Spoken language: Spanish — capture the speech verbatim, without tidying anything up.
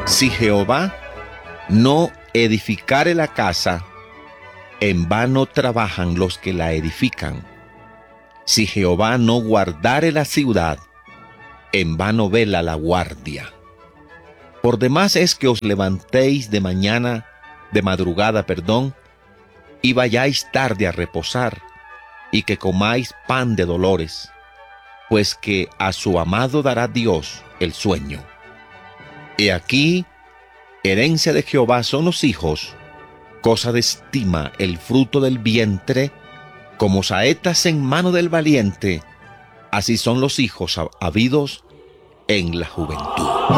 Si Jehová no edificare la casa, en vano trabajan los que la edifican. Si Jehová no guardare la ciudad, en vano vela la guardia. Por demás es que os levantéis de mañana, de madrugada, perdón, y vayáis tarde a reposar, y que comáis pan de dolores, pues que a su amado dará Dios el sueño. He aquí, herencia de Jehová son los hijos, cosa de estima el fruto del vientre, como saetas en mano del valiente, así son los hijos habidos en la juventud.